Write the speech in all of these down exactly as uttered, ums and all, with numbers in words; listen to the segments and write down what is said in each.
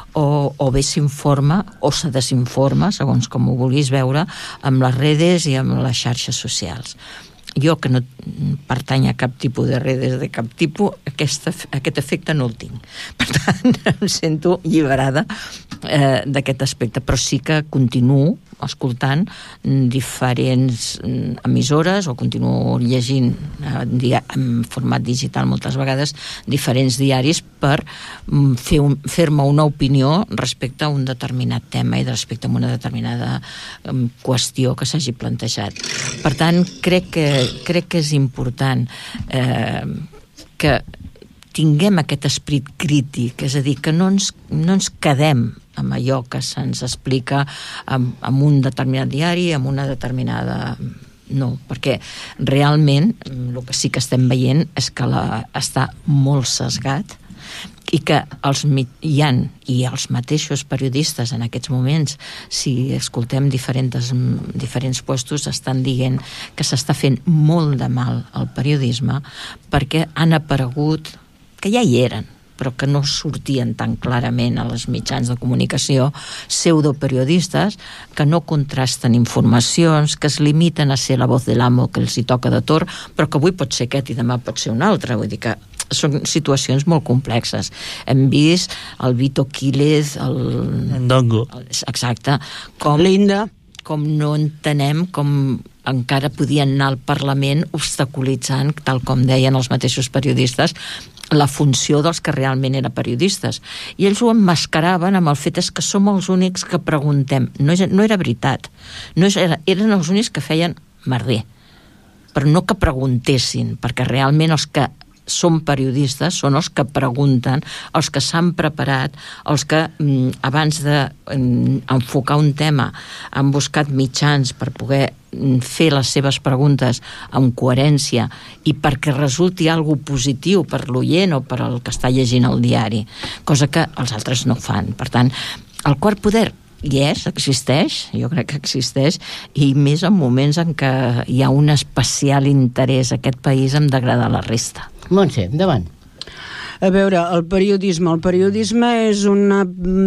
o, o bé s'informa o se desinforma, segons com ho vulguis veure, amb les redes i amb les xarxes socials. Jo, que no pertany a cap tipus de redes de cap tipus, aquesta, aquest efecte no el tinc. Per tant, em sento alliberada eh, d'aquest aspecte, però sí que continuo escoltant diferents emissores o continuo llegint eh, en format digital moltes vegades diferents diaris per fer un, fer-me una opinió respecte a un determinat tema i respecte a una determinada um, qüestió que s'hagi plantejat. Per tant, crec que, crec que és important eh, que tinguem aquest esperit crític, és a dir, que no ens, no ens quedem amb allò que se'ns explica amb, amb un determinat diari, amb una determinada... No, perquè realment el que sí que estem veient és que la, està molt sesgat i que els, hi ha i els mateixos periodistes en aquests moments, si escoltem diferents, diferents puestos, estan dient que s'està fent molt de mal al periodisme perquè han aparegut, que ja hi eren, però que no sortien tan clarament a les mitjans de comunicació, pseudoperiodistes que no contrasten informacions, que es limiten a ser la voz de l'amo que els hi toca de torn, però que avui pot ser aquest i demà pot ser un altre. Vull dir que són situacions molt complexes. Hem vist el Vito Quílez, el... Ndongo. Exacte. Com, Linda. Com no entenem com encara podien anar al Parlament obstaculitzant, tal com deien els mateixos periodistes, la funció dels que realment eren periodistes. I ells ho emmascaraven amb el fet és que som els únics que preguntem. No, és, no era veritat. No és, era, eren els únics que feien merder. Però no que preguntessin, perquè realment els que són periodistes són els que pregunten, els que s'han preparat, els que abans d'enfocar un tema han buscat mitjans per poder fer les seves preguntes amb coherència i perquè resulti algo positiu per l'oient o per el que està llegint el diari, cosa que els altres no fan. Per tant, el quart poder hi és, existeix, jo crec que existeix, i més en moments en què hi ha un especial interès a aquest país en degradar la resta. Montse, endavant. A veure, el periodisme. El periodisme és una,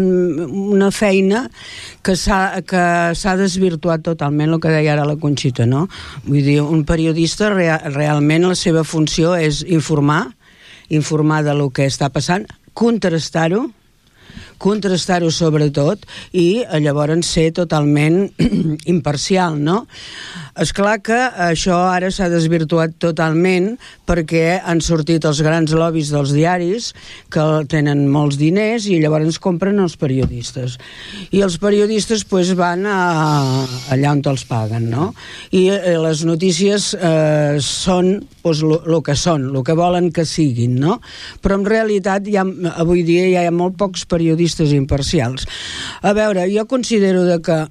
una feina que s'ha, que s'ha desvirtuat totalment, el que deia ara la Conxita, no? Vull dir, un periodista real, realment la seva funció és informar, informar de lo que està passant, contrastar-ho, contrastar-ho sobretot i llavors ser totalment imparcial, no? Esclar que això ara s'ha desvirtuat totalment perquè han sortit els grans lobbies dels diaris que tenen molts diners i llavors compren els periodistes. I els periodistes pues, van a, allà on els paguen, no? I eh, les notícies eh, són pues, el que són, el que volen que siguin, no? Però en realitat hi ha, avui dia hi ha molt pocs periodistes imparcials. A veure, jo considero de que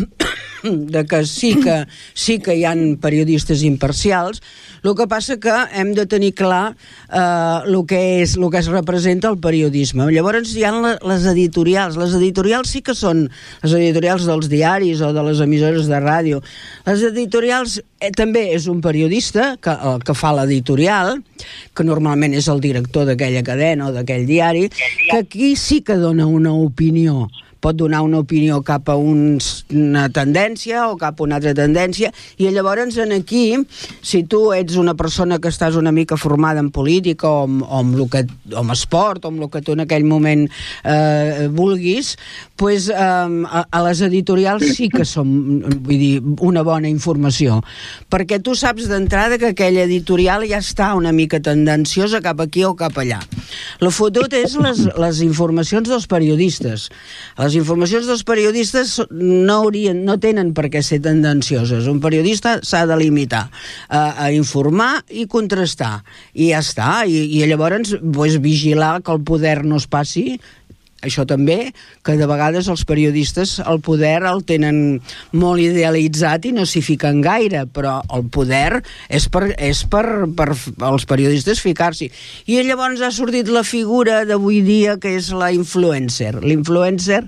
de que sí que sí que hi ha periodistes imparcials. El que passa que hem de tenir clar eh, el que és, el que es representa el periodisme. Llavors hi ha les editorials. Les editorials sí que són les editorials dels diaris o de les emissores de ràdio. Les editorials eh, també és un periodista que, el que fa l'editorial, que normalment és el director d'aquella cadena o d'aquell diari, que aquí sí que dona una opinió. Pot donar una opinió cap a uns, una tendència o cap a una altra tendència, i llavors en aquí, si tu ets una persona que estàs una mica formada en política o en, o en, que, o en esport o en el que tu en aquell moment eh, vulguis, pues, eh, a, a les editorials sí que som, vull dir, una bona informació, perquè tu saps d'entrada que aquella editorial ja està una mica tendenciosa cap aquí o cap allà. El fotut és les, les informacions dels periodistes. Les informacions dels periodistes no, haurien, no tenen per què ser tendencioses. Un periodista s'ha de limitar a, a informar i contrastar. I ja està. I, i llavors pues, vigilar que el poder no es passi. Això també, que de vegades els periodistes el poder el tenen molt idealitzat i no s'hi fiquen gaire, però el poder és per, és per, per els periodistes ficar-s'hi. I llavors ha sortit la figura d'avui dia que és la influencer. L'influencer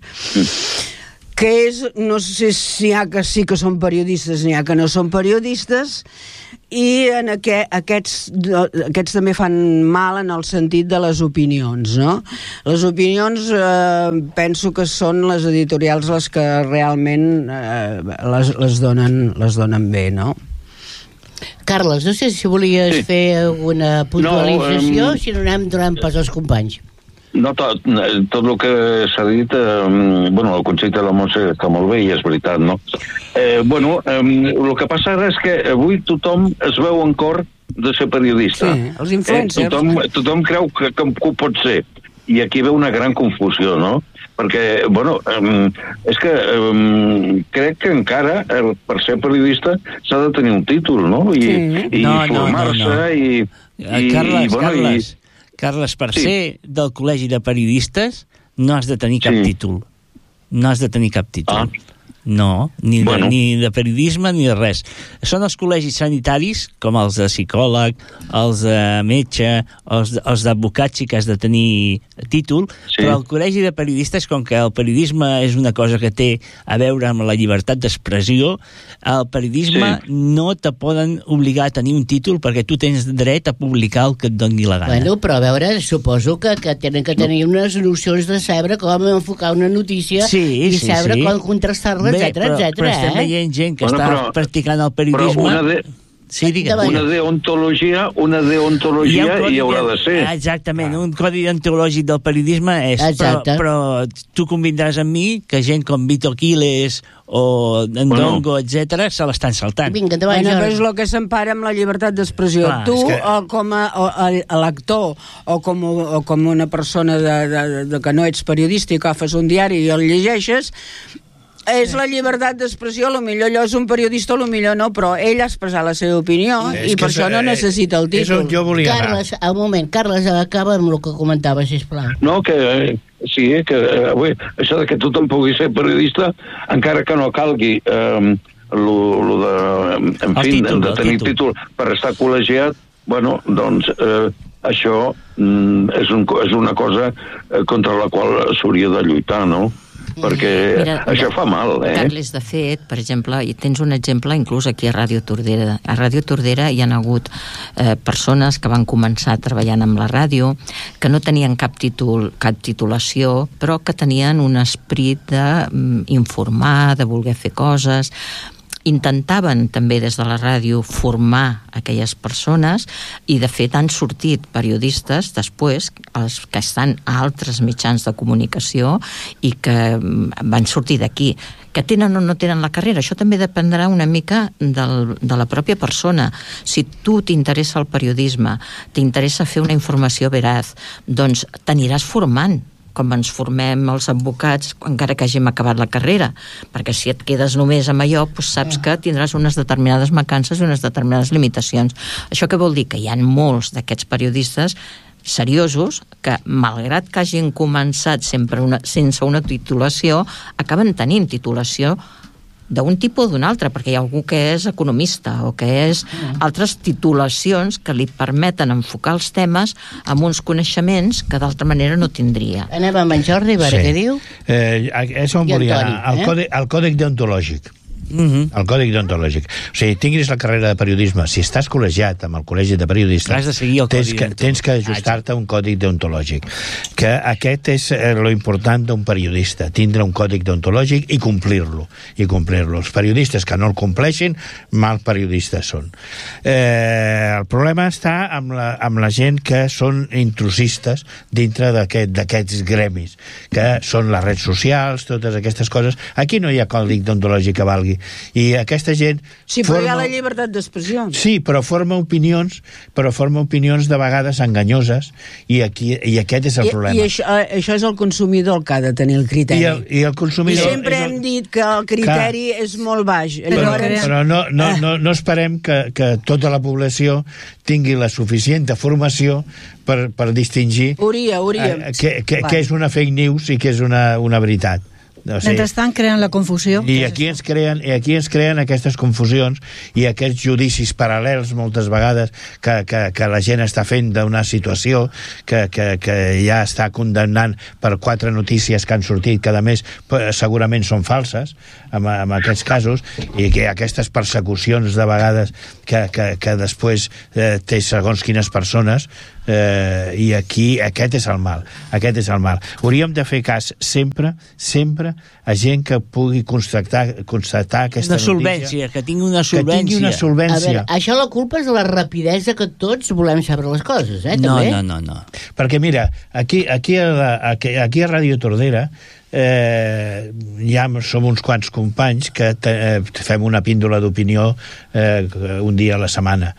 que és, no sé si hi ha que sí que són periodistes, n'hi ha que no són periodistes, i en aquest, aquests, aquests també fan mal en el sentit de les opinions, no? Les opinions eh, penso que són les editorials les que realment eh, les, les, donen, les donen bé, no? Carles, no sé si volies sí. fer alguna puntualització, no, um... si no anem donant pas als companys. No, tot, tot el que s'ha dit, eh, bueno, el concepte de la Montse està molt bé i és veritat, no? Eh, bueno, eh, el que passa ara és que avui tothom es veu en cor de ser periodista. Sí, els influencers. Eh, tothom, tothom creu que, que, que ho pot ser. I aquí ve una gran confusió, no? Perquè, bueno, eh, és que eh, crec que encara eh, per ser periodista s'ha de tenir un títol, no? I, sí. i no, formar-se no, no, no. i, i... Carles, i, bueno, Carles... I... Carles, per sí. ser del Col·legi de Periodistes no has de tenir cap sí. títol. No has de tenir cap títol. Ah. No, ni de, bueno. ni de periodisme ni de res. Són els col·legis sanitaris, com els de psicòleg, els de metge, els, els d'advocats sí que has de tenir títol, sí. Però el col·legi de periodistes, com que el periodisme és una cosa que té a veure amb la llibertat d'expressió, el periodisme sí. no te poden obligar a tenir un títol perquè tu tens dret a publicar el que et doni la gana. Bueno, però a veure, suposo que, que tenen que tenir unes nocions de saber com enfocar una notícia sí, i sí, saber sí. com contrastar-la, etcètera, però, etcètera. Però estem eh? veient gent que bueno, està però, practicant el periodisme... Però una de... Sí, digue'm. Una deontologia, una deontologia hi, hi haurà de ser. Exactament, un codi deontològic del periodisme és... Però, però tu convindràs amb mi que gent com Vito Quiles o Ndongo, bueno. etcètera, se l'estan saltant. Vinga, endavant, bueno, però és el que s'empara amb la llibertat d'expressió. Clar, tu, que... o com a, o, a l'actor, o com, o com una persona de, de, de que no ets periodista i que fas un diari i el llegeixes, és la llibertat d'expressió, a lo millor allò és un periodista, a lo millor no, però ell ha expressat la seva opinió sí, i per això no necessita el títol. És on jo volia Carles, anar. un moment, Carles, acaba amb el que comentava, sisplau. No, que eh, sí, que eh, avui, això de que tothom pugui ser periodista, encara que no calgui eh, lo, lo de, en fi, títol, de tenir títol. títol per estar col·legiat, bueno, doncs eh, això mm, és, un, és una cosa eh, contra la qual s'hauria de lluitar, no? Perquè Mira, això fa mal, eh? Carles, de fet, per exemple, i tens un exemple inclús aquí a Ràdio Tordera. A Ràdio Tordera hi ha hagut eh, persones que van començar treballant amb la ràdio, que no tenien cap títol, cap titulació, però que tenien un esperit d'informar, de voler fer coses. Intentaven també des de la ràdio formar aquelles persones i de fet han sortit periodistes després, els que estan a altres mitjans de comunicació i que van sortir d'aquí. Que tenen o no tenen la carrera, això també dependrà una mica del, de la pròpia persona. Si tu t'interessa el periodisme, t'interessa fer una informació veraç, doncs t'aniràs formant, com ens formem els advocats encara que hàgim acabat la carrera, perquè si et quedes només amb allò, doncs saps que tindràs unes determinades mancances i unes determinades limitacions. Això què vol dir? Que hi ha molts d'aquests periodistes seriosos que, malgrat que hagin començat sempre una, sense una titulació, acaben tenint titulació d'un tipus o d'un altre, perquè hi ha algú que és economista o que és altres titulacions que li permeten enfocar els temes amb uns coneixements que d'altra manera no tindria. Anem amb en Jordi, a veure sí. què diu. Eh, és on I volia Antoni, anar. El, eh? còdec, el còdec deontològic. Uh-huh. El còdec deontològic. O sigui, tinguis la carrera de periodisme, si estàs col·legiat amb el col·legi de periodistes, has de seguir el tens, que, tens que ajustar-te ajustar-te a un còdec deontològic. Que aquest és eh, lo important d'un periodista, tindre un còdec deontològic i complir-lo. I complir-lo. Els periodistes que no el compleixin, mal periodistes són. Eh, el problema està amb la, amb la gent que són intrusistes dintre d'aquest, d'aquests gremis, que són les redes socials, totes aquestes coses. Aquí no hi ha còdec deontològic que valgui. I aquesta gent... Sí, però forma... hi ha la llibertat d'expressió. Sí, però forma opinions, però forma opinions de vegades enganyoses, i, aquí, i aquest és el I, problema. I això, això és el consumidor el que ha de tenir el criteri. I el, i el consumidor... I sempre hem el... dit que el criteri Clar. és molt baix. Però, Llavors... però no, no, no, no esperem que, que tota la població tingui la suficient formació per, per distingir hauria, hauríem. eh, què, què, què és una fake news i què és una, una veritat. O sigui, mentrestant creen la confusió. I aquí ens creen, i aquí ens creen aquestes confusions i aquests judicis paral·lels moltes vegades que, que, que la gent està fent d'una situació que, que, que ja està condemnant per quatre notícies que han sortit, que a més segurament són falses en, en aquests casos, i que aquestes persecucions de vegades que, que, que després eh, té segons quines persones. Eh, i aquí aquest és el mal, aquest és el mal. Hauríem de fer cas sempre, sempre a gent que pugui constatar, constatar aquesta una solvència, notícia, que tingui una solvència. Que tingui una solvència. A veure, això la culpa és de la rapidesa que tots volem saber les coses, eh, no, també? No, no, no. Perquè mira, aquí, aquí, a, aquí, aquí a Ràdio Tordera eh, ja som uns quants companys que te, eh, fem una píndola d'opinió eh, un dia a la setmana,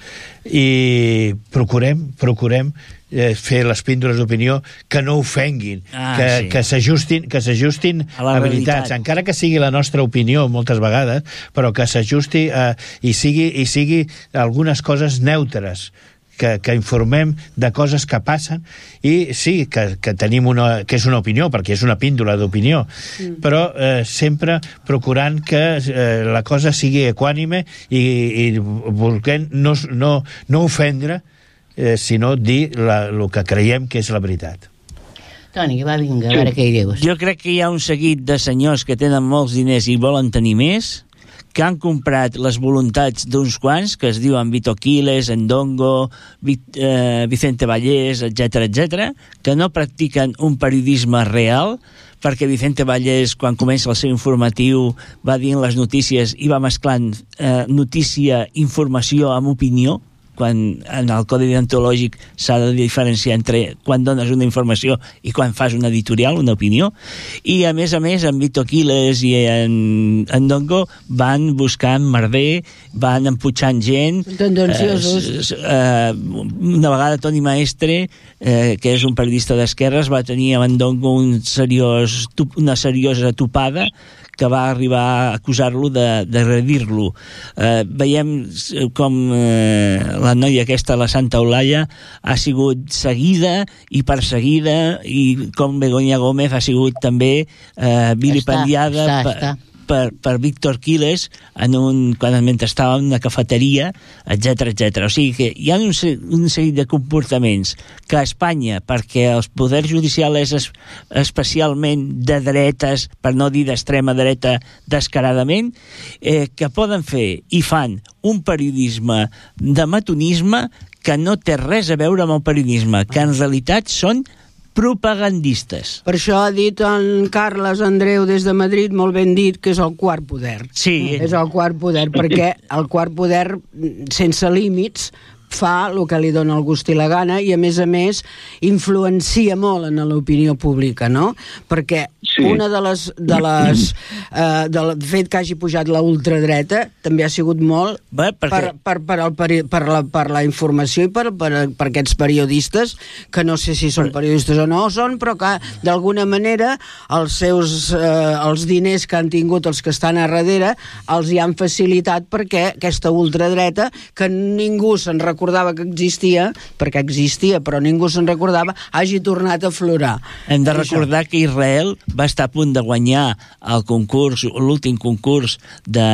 i procurem procurem eh, fer les píndoles d'opinió que no ofenguin, ah, que, sí. que s'ajustin que s'ajustin a, a veritats, encara que sigui la nostra opinió moltes vegades, però que s'ajusti eh, i, sigui, i sigui algunes coses neutres, que, que informem de coses que passen, i sí, que, que tenim una, que és una opinió, perquè és una píndola d'opinió, mm. però eh, sempre procurant que eh, la cosa sigui equànime i, i volent no, no, no ofendre, eh, sinó dir la, el que creiem que és la veritat. Toni, va, vinga, a veure què hi dius. Jo crec que hi ha un seguit de senyors que tenen molts diners i volen tenir més, que han comprat les voluntats d'uns quants, que es diuen Vito Quiles, Ndongo, Vic, eh, Vicente Vallès, etcètera, etcètera, que no practiquen un periodisme real, perquè Vicente Vallès, quan comença el seu informatiu, va dient les notícies i va mesclant eh, notícia, informació amb opinió, quan en el codi deontològic s'ha de diferenciar entre quan dones una informació i quan fas una editorial, una opinió, i a més a més en Vito Quiles i en, en Ndongo van buscant merder, van emputxant gent, tendenciosos. eh, eh, una vegada Toni Maestre, eh, que és un periodista d'esquerres, va tenir amb Ndongo un seriós, una seriosa topada que va arribar a acusar-lo de, de agredir-lo. Eh, veiem com eh, la noia aquesta, la Santa Eulàlia, ha sigut seguida i perseguida, i com Begoña Gómez ha sigut també eh, vilipendiada està, està, per, està. per, per Víctor Quiles en un, quan mentre estava en una cafeteria, etcètera, etcètera. O sigui que hi ha un, un seguit de comportaments que a Espanya, perquè el poder judicial és es, especialment de dretes, per no dir d'extrema dreta descaradament, eh, que poden fer i fan un periodisme de matonisme que no té res a veure amb el periodisme, que en realitat són propagandistes. Per això ha dit en Carles Andreu des de Madrid, molt ben dit, que és el quart poder. Sí. És el quart poder, perquè el quart poder, sense límits, fa el que li dona el gust i la gana, i a més a més influencia molt en l'opinió pública, no? Perquè sí. una de les, de les eh, del fet que hagi pujat la ultradreta també ha sigut molt Bé, perquè... per, per, per, el, peri, per, la, per la informació i per, per, per aquests periodistes, que no sé si són periodistes o no són, però que d'alguna manera els seus eh, els diners que han tingut els que estan a darrere els hi han facilitat perquè aquesta ultradreta, que ningú se'n recordava que existia, perquè existia però ningú se'n recordava, hagi tornat a aflorar. Hem de recordar que Israel va estar a punt de guanyar el concurs, l'últim concurs de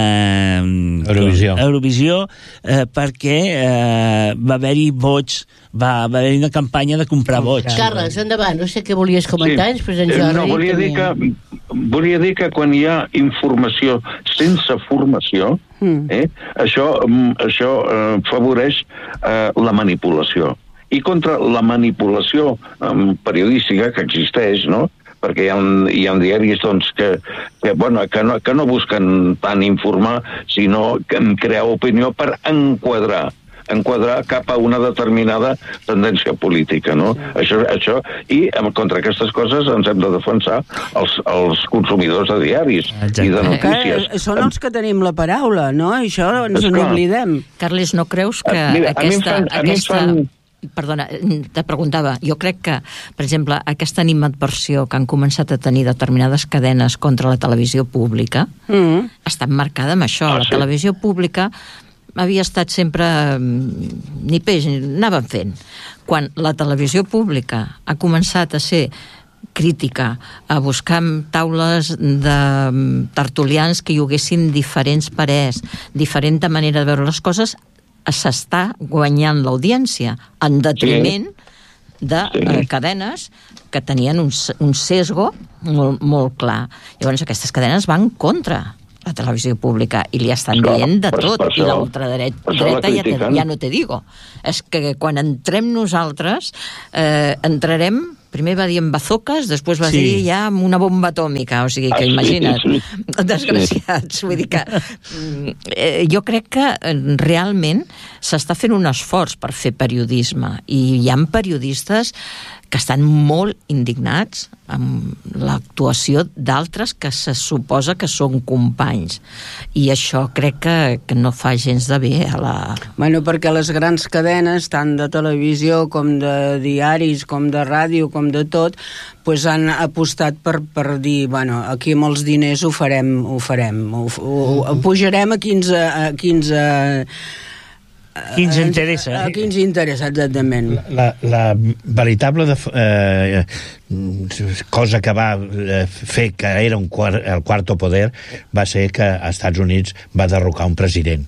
Eurovisió, Eurovisió eh, perquè eh, va haver-hi vots, va, va haver-hi una campanya de comprar vots. Carles, endavant, no sé què volies comentar, sí. però en Jordi... No, volia dir, que, volia dir que quan hi ha informació sense formació, mm. eh, això, això eh, favoreix eh, la manipulació. I contra la manipulació eh, periodística que existeix, no?, perquè hi ha, hi ha diaris doncs, que, que, bueno, que, no, que no busquen tant informar, sinó que crear opinió per enquadrar enquadrar cap a una determinada tendència política, no? Sí. Això, això, i contra aquestes coses ens hem de defensar els, els consumidors de diaris. Exacte. I de notícies. Que són els que tenim la paraula, no? Això ens n'oblidem. Carles, no creus que Mira, aquesta... a mi em fan, a mi em aquesta... fan... Perdona, te preguntava, jo crec que, per exemple, aquesta animadversió que han començat a tenir determinades cadenes contra la televisió pública mm. està marcada amb això. Ah, la sí? televisió pública havia estat sempre ni peix, anàvem fent. Quan la televisió pública ha començat a ser crítica, a buscar taules de tertulians que hi haguessin diferents parers, diferent manera de veure les coses, s'està guanyant l'audiència en detriment de eh, cadenes que tenien un, un sesgo molt, molt clar. Llavors aquestes cadenes van contra la televisió pública i li estan Esclar, dient de per, tot, per i això, l'ultradreta ja, te, ja no te digo. És que quan entrem nosaltres eh, entrarem, primer va dir amb bazookas, després va sí. dir ja amb una bomba atòmica, o sigui que ah, imagina't, sí, sí. desgraciats, vull dir que eh, jo crec que realment s'està fent un esforç per fer periodisme, i hi ha periodistes que estan molt indignats amb l'actuació d'altres que se suposa que són companys, i això crec que, que no fa gens de bé a la... Bueno, perquè les grans cadenes, tant de televisió com de diaris, com de ràdio, com de tot, pues han apostat per, per dir, bueno, aquí amb els diners ho farem, ho farem, ho, ho, ho pujarem a quinze... A quinze Qui ens interessa. A qui ens interessa, exactament. La, la veritable de, eh, cosa que va fer que era un quart, el quarto poder va ser que als Estats Units va derrocar un president.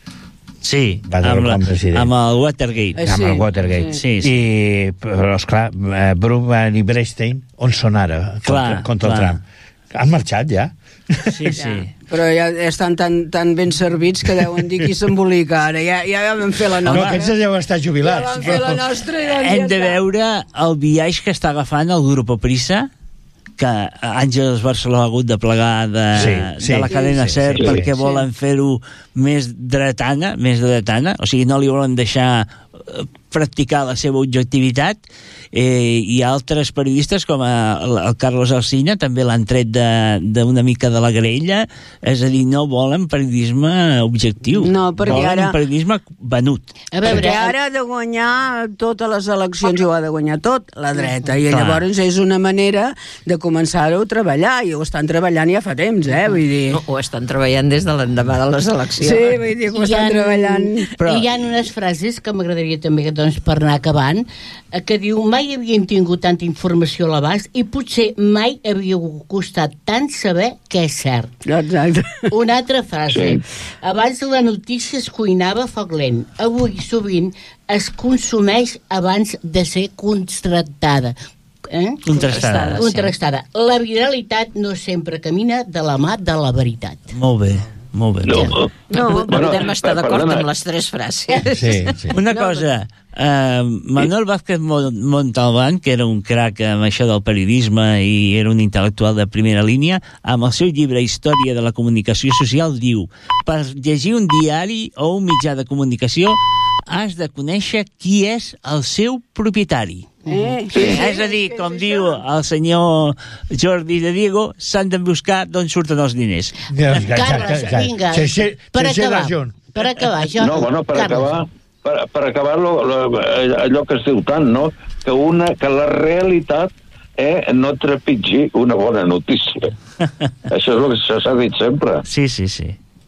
Sí, va amb, la, un president. amb el Watergate. Eh, sí, amb el Watergate. Sí, sí. I, però, esclar, Brugman i Bernstein, on són ara contra, clar, contra clar. Trump? Han marxat ja. Sí, sí. Ja. Però ja estan tan, tan ben servits que deuen dir qui s'embolica ara. Ja, ja vam fer la nostra. No, aquests ja deuen estar jubilats. Ja vam fer la nostra i doncs Hem ja de està. veure el biaix que està agafant el Grupo Prisa, que Àngels Barceló ha hagut de plegar de, sí, sí, de la cadena sí, SER sí, perquè sí, volen sí. fer-ho més dretana, més dretana, o sigui, no li volen deixar practicar la seva objectivitat, eh, i altres periodistes com a, el Carlos Alsina també l'han tret d'una mica de la grella, és a dir, no volen periodisme objectiu, no, volen ara, un periodisme venut. A veure, perquè ara ha de guanyar totes les eleccions, i ho ha de guanyar tot la dreta, i clar. Llavors és una manera de començar-ho a treballar, i ho estan treballant ja fa temps, eh? Vull dir... No, ho estan treballant des de l'endemà de les eleccions. Sí, vull dir que ho estan treballant. Però... Hi ha unes frases que m'agradaria també, doncs, per anar acabant, que diu: mai havien tingut tanta informació a l'abast i potser mai havia costat tant saber què és cert. Exacte. Una altra frase: sí. Abans la notícia es cuinava a foc lent, avui sovint es consumeix abans de ser contrastada. Eh? Contrastada. Contrastada. Sí. La viralitat no sempre camina de la mà de la veritat. Molt bé. Molt bé. No, no, no bueno, podem estar d'acord amb les tres frases. Sí, sí. Una cosa, uh, Manuel Vázquez Montalbán, que era un crac amb això del periodisme i era un intel·lectual de primera línia, amb el seu llibre Història de la comunicació social diu: per llegir un diari o un mitjà de comunicació has de conèixer qui és el seu propietari. Eh? Sí. És a dir, com diu el senyor Jordi de Diego, s'han de buscar d'on surten els diners. Carles, vinga, per acabar, per acabar, jo... No, bueno, per Carles. acabar, per, per acabar lo, lo, allò que es diu tant, no? Que, una, que la realitat eh, no trepitgi una bona notícia. Això és el que s'ha dit sempre. Sí, sí, sí.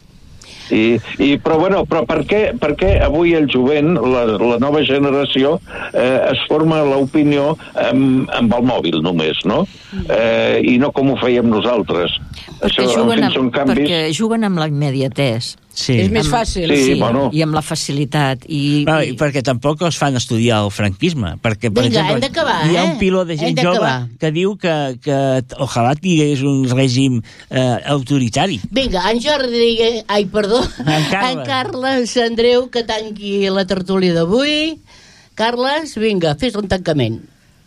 I, i, però, bueno, però per què, per què avui el jovent, la, la nova generació, eh, es forma l'opinió amb, amb el mòbil només, no? Eh, I no com ho fèiem nosaltres. Perquè, Això, juguen, amb, canvis... perquè juguen amb la immediatesa. Sí. És més fàcil. Sí, sí, bueno. I amb la facilitat. I, no, i... perquè tampoc els fan estudiar el franquisme. Perquè, per Vinga, exemple, hem d'acabar, eh? hi ha un piló de gent jove que diu que, que ojalà tingués un règim eh, autoritari. Vinga, en Jordi, ai, perdó, en Carles, en Carles Andreu, que tanqui la tertúlia d'avui. Carles, vinga, fes un tancament.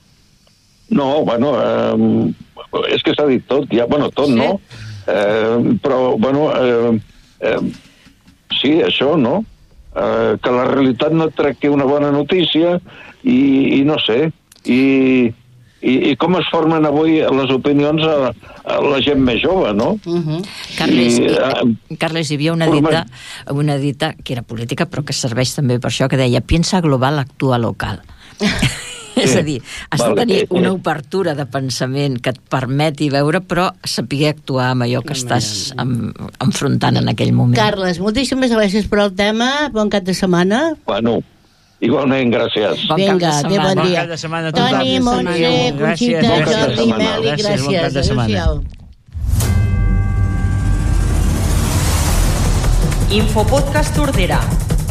No, bueno, eh, és que s'ha dit tot, ja, bueno, tot sí. No, eh, però, bueno, eh, eh, sí, això, no? Eh, que la realitat no tracti una bona notícia i, i no sé, i, i, i com es formen avui les opinions a, a la gent més jove, no? Uh-huh. Carles, I, uh, Carles, hi havia una dita, una dita que era política però que serveix també per això, que deia: piensa global, actua local. És a dir, has vale. de tenir una obertura de pensament que et permeti veure, però saber actuar amb allò que estàs em, enfrontant en aquell moment. Carles, moltíssimes gràcies per al tema. Bon cap de setmana. Bueno, Igualment, gràcies. Bon Vinga, adéu, bon dia. Bon cap de setmana. Toni, Montse, Conxita, Jordi, Meli, gràcies. Adéu-siau. Infopodcast Tordera.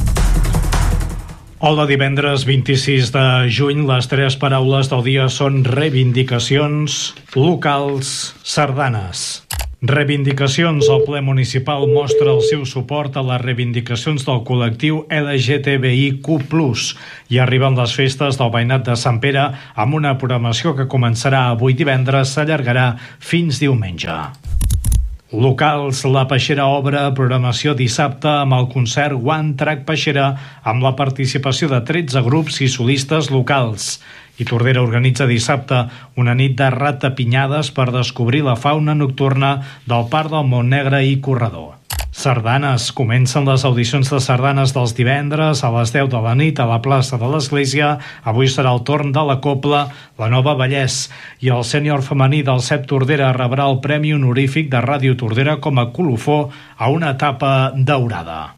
Hola, divendres vint-i-sis de juny. Les tres paraules del dia són reivindicacions, locals, sardanes. Reivindicacions. El ple municipal mostra el seu suport a les reivindicacions del col·lectiu L G T B I Q plus, i arriben les festes del veïnat de Sant Pere amb una programació que començarà avui divendres, s'allargarà fins diumenge. Locals. La Peixera obre programació dissabte amb el concert One Track Peixera, amb la participació de tretze grups i solistes locals. I Tordera organitza dissabte una nit de ratapinyades per descobrir la fauna nocturna del Parc del Montnegre i Corredor. Sardanes. Comencen les audicions de sardanes dels divendres a les deu de la nit a la plaça de l'Església. Avui serà el torn de la Cobla, la Nova Vallès, i el sènior femení del C E P Tordera rebrà el Premi Honorífic de Ràdio Tordera com a colofó a una etapa daurada.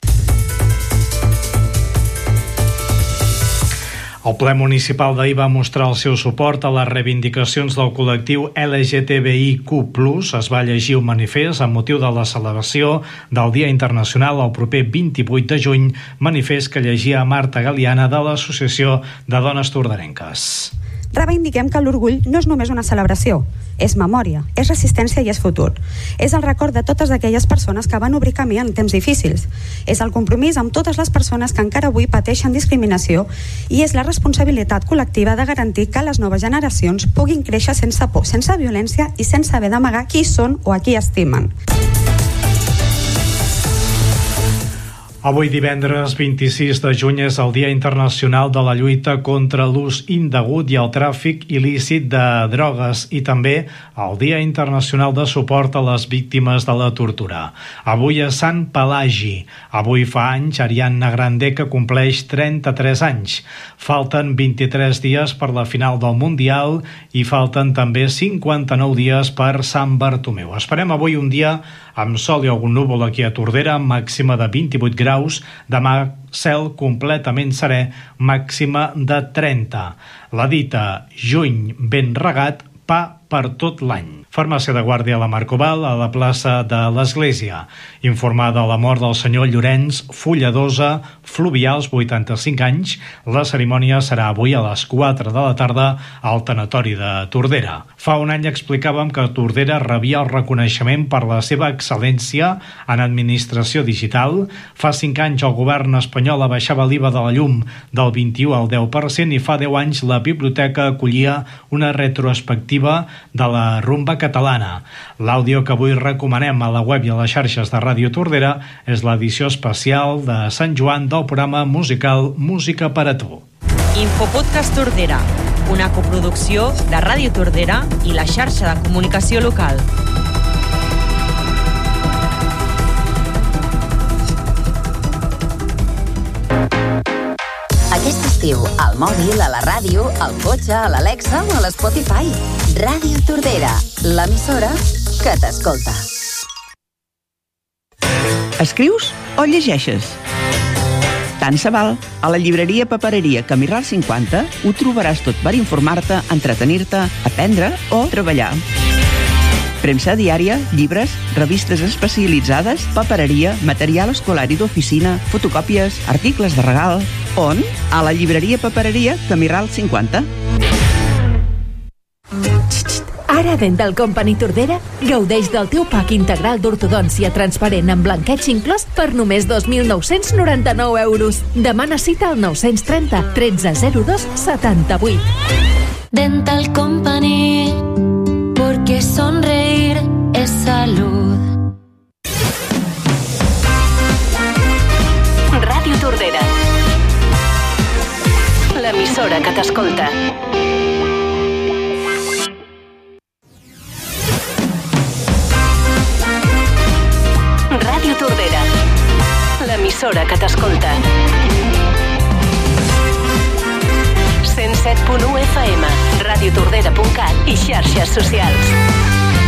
El ple municipal d'ahir va mostrar el seu suport a les reivindicacions del col·lectiu L G T B I Q plus. Es va llegir un manifest amb motiu de la celebració del Dia Internacional el proper vint-i-vuit de juny, manifest que llegia Marta Galiana de l'Associació de Dones Torderenques. Reivindiquem que l'orgull no és només una celebració, és memòria, és resistència i és futur. És el record de totes aquelles persones que van obrir camí en temps difícils. És el compromís amb totes les persones que encara avui pateixen discriminació i és la responsabilitat col·lectiva de garantir que les noves generacions puguin créixer sense por, sense violència i sense haver d'amagar qui són o a qui estimen. Avui divendres vint-i-sis de juny és el Dia Internacional de la lluita contra l'ús indegut i el tràfic il·lícit de drogues, i també el Dia Internacional de suport a les víctimes de la tortura. Avui és Sant Pelagi. Avui fa anys Ariadna Grande, que compleix trenta-tres anys. Falten vint-i-tres dies per la final del Mundial i falten també cinquanta-nou dies per Sant Bartomeu. Esperem avui un dia amb sol i algun núvol aquí a Tordera, màxima de vint-i-vuit graus. Demà cel completament serè, màxima de trenta. La dita juny ben regat, pa per tot l'any. Farmàcia de Guàrdia a la Marcoval, a la plaça de l'Església. Informada de la mort del senyor Llorenç Fulladosa, Fluvials, vuitanta-cinc anys. La cerimònia serà avui a les quatre de la tarda al tanatori de Tordera. Fa un any explicàvem que Tordera rebia el reconeixement per la seva excel·lència en administració digital. Fa cinc anys el govern espanyol abaixava l'I V A de la llum del vint-i-u al deu per cent i fa deu anys la biblioteca acollia una retrospectiva de la rumba catalana. L'àudio que avui recomanem a la web i a les xarxes de Ràdio Tordera és l'edició especial de Sant Joan del programa musical Música per a tu. Infopodcast Tordera, una coproducció de Ràdio Tordera i la xarxa de comunicació local. Aquest estiu, al mòbil, a la ràdio, al cotxe, a l'Alexa o a l'Spotify. Ràdio Tordera, l'emissora que t'escolta. Escrius o llegeixes? Tant se val. A la llibreria Papereria Camí Ral cinquanta ho trobaràs tot per informar-te, entretenir-te, aprendre o treballar. Premsa diària, llibres, revistes especialitzades, papereria, material escolar i d'oficina, fotocòpies, articles de regal. On? A la llibreria Papereria Camí Ral cinquanta. Ara Dental Company Tordera gaudeix del teu pack integral d'ortodòncia transparent amb blanqueig inclòs per només dos mil nou-cents noranta-nou euros. Demana cita al nou-cents trenta tretze zero dos setanta-vuit. Dental Company, porque sonreír es salud. Ràdio Tordera, l'emissora que t'escolta. Ràdio Tordera, l'emissora que t'escolta. cent set punt u F M, radiotordera punt cat i xarxes socials.